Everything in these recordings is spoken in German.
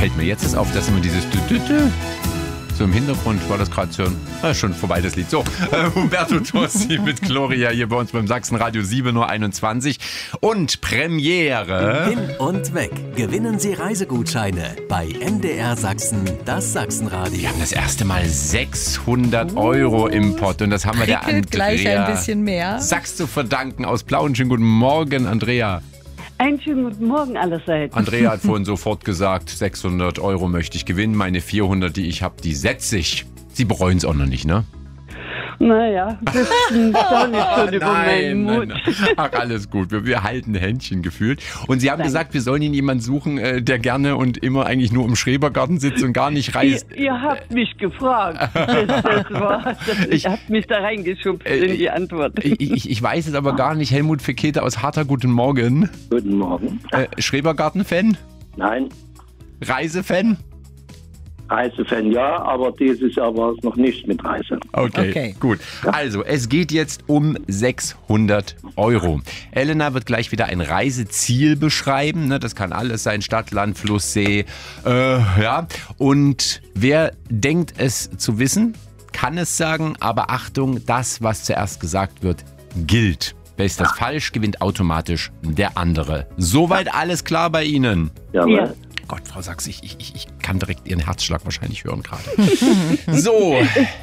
fällt mir jetzt auf, dass immer dieses so im Hintergrund war das gerade schon vorbei, das Lied. So, Humberto Tossi mit Gloria hier bei uns beim Sachsenradio 7:21 Uhr. Und Premiere. Hin und weg. Gewinnen Sie Reisegutscheine bei MDR Sachsen, das Sachsenradio. Wir haben das erste Mal 600 € im Pott und das haben wir der Andrea gleich ein bisschen mehr. Sachs zu verdanken aus Plauen. Schönen guten Morgen, Andrea. Einen schönen guten Morgen allerseits. Andrea hat vorhin sofort gesagt, 600 € möchte ich gewinnen. Meine 400, die ich habe, die setze ich. Sie bereuen es auch noch nicht, ne? Naja, das ist doch nicht schon über meinen Mut. Nein. Ach, alles gut. Wir halten Händchen gefühlt. Und Sie haben gesagt, wir sollen Ihnen jemanden suchen, der gerne und immer eigentlich nur im Schrebergarten sitzt und gar nicht reist. Ihr habt mich gefragt. Ihr habt mich da reingeschubst in die Antwort. Ich weiß es aber gar nicht. Helmut Fekete aus Harter, guten Morgen. Guten Morgen. Schrebergarten-Fan? Nein. Reisefan? Reisefan ja, aber dieses Jahr war es noch nicht mit Reise. Okay, gut. Also, es geht jetzt um 600 €. Elena wird gleich wieder ein Reiseziel beschreiben. Ne? Das kann alles sein, Stadt, Land, Fluss, See. Ja. Und wer denkt es zu wissen, kann es sagen. Aber Achtung, das, was zuerst gesagt wird, gilt. Wer ist das falsch, gewinnt automatisch der andere. Soweit alles klar bei Ihnen? Ja. Gott, Frau Sachs, ich kann direkt Ihren Herzschlag wahrscheinlich hören gerade. So,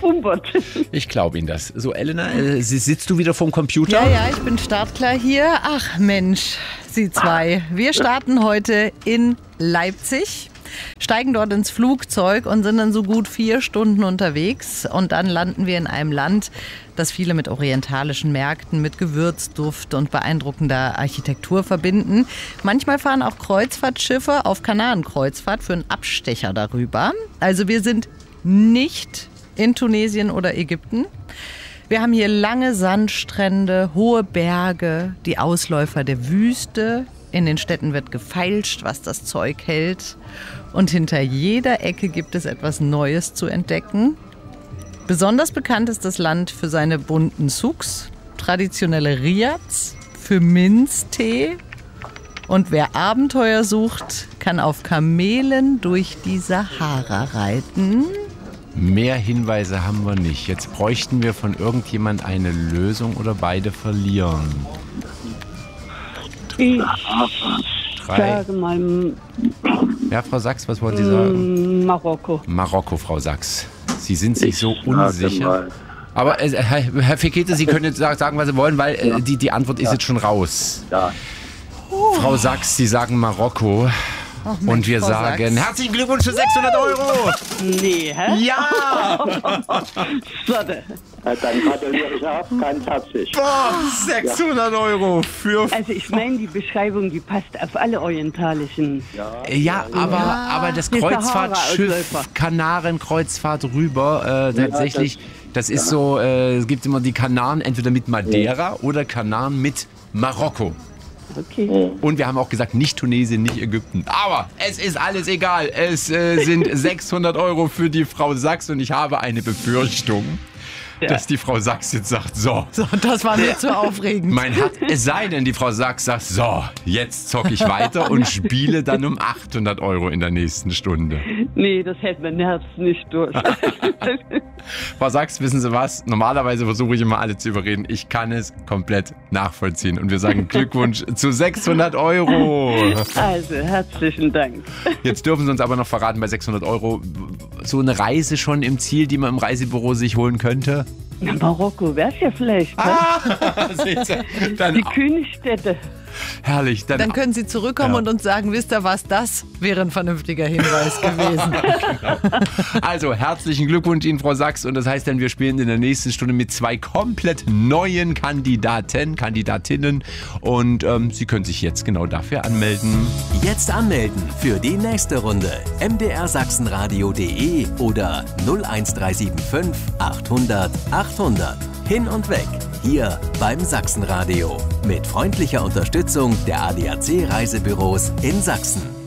ich glaube Ihnen das. So, Elena, sitzt du wieder vorm Computer? Ja, ich bin startklar hier. Ach Mensch, Sie zwei. Wir starten heute in Leipzig, steigen dort ins Flugzeug und sind dann so gut 4 Stunden unterwegs. Und dann landen wir in einem Land, das viele mit orientalischen Märkten, mit Gewürzduft und beeindruckender Architektur verbinden. Manchmal fahren auch Kreuzfahrtschiffe auf Kanarenkreuzfahrt für einen Abstecher darüber. Also wir sind nicht in Tunesien oder Ägypten. Wir haben hier lange Sandstrände, hohe Berge, die Ausläufer der Wüste. In den Städten wird gefeilscht, was das Zeug hält. Und hinter jeder Ecke gibt es etwas Neues zu entdecken. Besonders bekannt ist das Land für seine bunten Souks, traditionelle Riads, für Minztee. Und wer Abenteuer sucht, kann auf Kamelen durch die Sahara reiten. Mehr Hinweise haben wir nicht. Jetzt bräuchten wir von irgendjemand eine Lösung oder beide verlieren. Ich 3. sage mal Ja, Frau Sachs, was wollen Sie sagen? Marokko. Marokko, Frau Sachs. Sie sind sich so unsicher. Aber Herr Fekete, Sie können jetzt sagen, was Sie wollen, weil die Antwort ist jetzt schon raus. Ja. Frau Sachs, Sie sagen Marokko. Ach Mensch, Und wir Frau sagen, Sachs. herzlichen Glückwunsch für 600 €. Nee, hä? Ja! Schade. Dann gratuliere ich auch ganz herzlich. Boah, 600 € für... Also ich meine, die Beschreibung, die passt auf alle orientalischen. Ja, aber das Die Kreuzfahrtschiff Sahara-Ausläufer. Kanarenkreuzfahrt rüber, tatsächlich, das ist so, es gibt immer die Kanaren entweder mit Madeira oder Kanaren mit Marokko. Okay. Und wir haben auch gesagt, nicht Tunesien, nicht Ägypten. Aber es ist alles egal. Es sind 600 € für die Frau Sachs und ich habe eine Befürchtung, dass die Frau Sachs jetzt sagt, so, Das war mir zu aufregend. mein Herz, es sei denn, die Frau Sachs sagt, so, jetzt zocke ich weiter und spiele dann um 800 € in der nächsten Stunde. Nee, das hält mein Herz nicht durch. Frau Sachs, wissen Sie was? Normalerweise versuche ich immer alle zu überreden. Ich kann es komplett nachvollziehen. Und wir sagen Glückwunsch zu 600 €. Also, herzlichen Dank. Jetzt dürfen Sie uns aber noch verraten, bei 600 €, so eine Reise schon im Ziel, die man im Reisebüro sich holen könnte? Na, Marokko wär's ja vielleicht. Sehen Sie? Dann, Die Königstädte. herrlich. Dann können Sie zurückkommen Ja. und uns sagen, wisst ihr was, das wäre ein vernünftiger Hinweis gewesen. Also, herzlichen Glückwunsch Ihnen, Frau Sachs. Und das heißt dann, wir spielen in der nächsten Stunde mit 2 komplett neuen Kandidatinnen. Und Sie können sich jetzt genau dafür anmelden. Jetzt anmelden für die nächste Runde. mdrsachsenradio.de oder 01375 800 800. Hin und weg. Hier beim Sachsenradio. Mit freundlicher Unterstützung der ADAC Reisebüros in Sachsen.